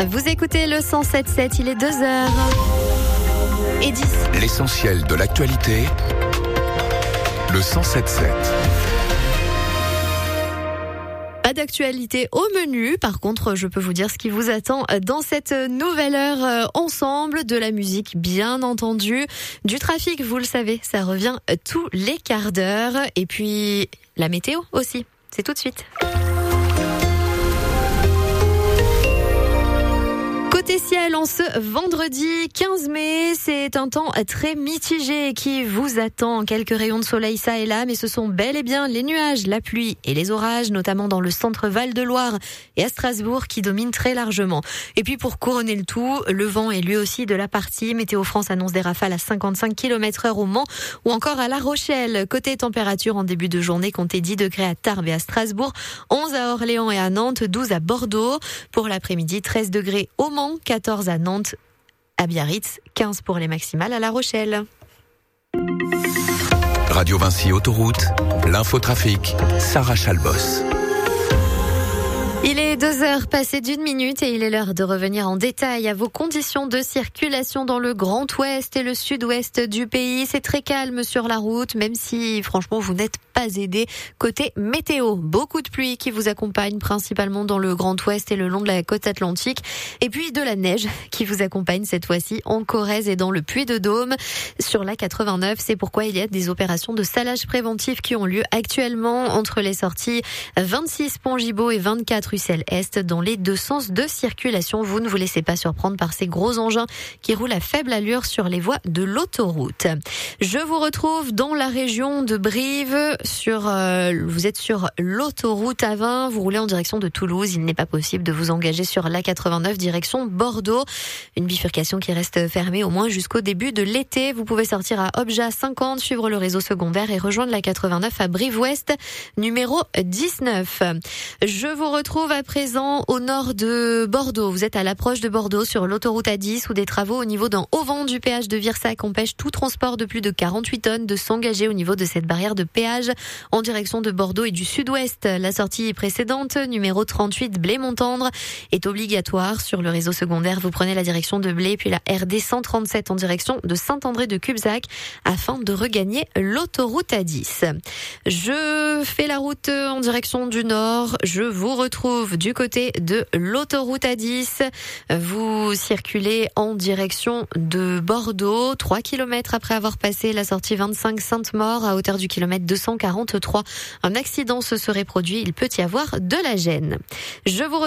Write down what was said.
Vous écoutez le 107.7, il est 2h10. L'essentiel de l'actualité, le 107.7. Pas d'actualité au menu, par contre je peux vous dire ce qui vous attend dans cette nouvelle heure ensemble, de la musique bien entendu, du trafic, vous le savez, ça revient tous les quarts d'heure, et puis la météo aussi, c'est tout de suite. Côté ciel, en ce vendredi 15 mai, c'est un temps très mitigé qui vous attend. Quelques rayons de soleil ça et là, mais ce sont bel et bien les nuages, la pluie et les orages, notamment dans le centre Val-de-Loire et à Strasbourg, qui dominent très largement. Et puis pour couronner le tout, le vent est lui aussi de la partie. Météo France annonce des rafales à 55 km/h au Mans ou encore à La Rochelle. Côté température, en début de journée, comptez 10 degrés à Tarbes et à Strasbourg, 11 à Orléans et à Nantes, 12 à Bordeaux. Pour l'après-midi, 13 degrés au Mans, 14 à Nantes, à Biarritz, 15 pour les maximales à La Rochelle. Radio Vinci Autoroute, l'infotrafic, Sarah Chalbos. Il est 2h passé d'1 minute et il est l'heure de revenir en détail à vos conditions de circulation dans le Grand Ouest et le Sud-Ouest du pays. C'est très calme sur la route, même si franchement vous n'êtes pas aidé côté météo. Beaucoup de pluie qui vous accompagne principalement dans le Grand Ouest et le long de la côte atlantique. Et puis de la neige qui vous accompagne cette fois-ci en Corrèze et dans le Puy-de-Dôme. Sur la 89, c'est pourquoi il y a des opérations de salage préventif qui ont lieu actuellement entre les sorties 26 Pont-Gibaud et 24 Ussel-Est dans les deux sens de circulation. Vous ne vous laissez pas surprendre par ces gros engins qui roulent à faible allure sur les voies de l'autoroute. Je vous retrouve dans la région de Brive. Vous êtes sur l'autoroute A20, vous roulez en direction de Toulouse. Il n'est pas possible de vous engager sur l'A89 direction Bordeaux. Une bifurcation qui reste fermée au moins jusqu'au début de l'été. Vous pouvez sortir à Obja 50, suivre le réseau secondaire et rejoindre l'A89 à Brive-Ouest, numéro 19. Je vous retrouve à présent au nord de Bordeaux. Vous êtes à l'approche de Bordeaux sur l'autoroute A10 où des travaux au niveau d'un auvent du péage de Virsac empêchent tout transport de plus de 48 tonnes de s'engager au niveau de cette barrière de péage en direction de Bordeaux et du sud-ouest. La sortie précédente, numéro 38 Blé-Montendre, est obligatoire. Sur le réseau secondaire, vous prenez la direction de Blé puis la RD 137 en direction de Saint-André-de-Cubzac afin de regagner l'autoroute A10. Je fais la route en direction du nord. Je vous retrouve du côté de l'autoroute A10. Vous circulez en direction de Bordeaux, 3 km après avoir passé la sortie 25 Sainte-Maure à hauteur du kilomètre 243. Un accident se serait produit, il peut y avoir de la gêne. Je vous